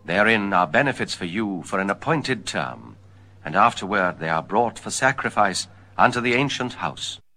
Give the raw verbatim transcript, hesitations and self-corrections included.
Therein are benefits for you for an appointed term, and afterward they are brought for sacrifice unto the ancient house.